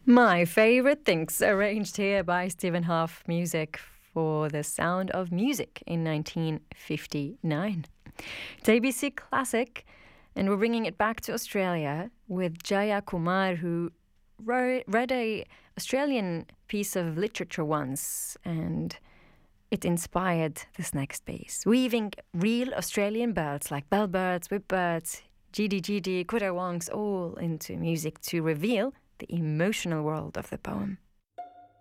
My favorite things, arranged here by Stephen Hough, music for The Sound of Music in 1959. It's ABC Classic, and we're bringing it back to Australia with Jaya Kumar, who read a Australian piece of literature once, and it inspired this next piece, weaving real Australian birds like bellbirds, whipbirds, GD, Quidawongs, all into music to reveal the emotional world of the poem.